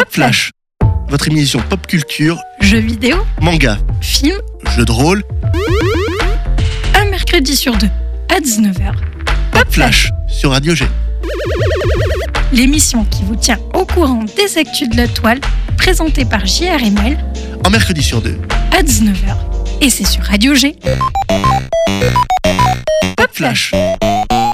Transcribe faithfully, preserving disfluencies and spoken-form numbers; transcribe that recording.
Flash, votre émission pop culture, Jeux vidéo, manga, films, jeux de rôle, un mercredi sur deux, à dix-neuf heures. Pop Flash sur Radio G. L'émission qui vous tient au courant des actus de la toile, présentée par J R M L, Un mercredi sur deux, à dix-neuf heures. Et c'est sur Radio G. Pop Flash.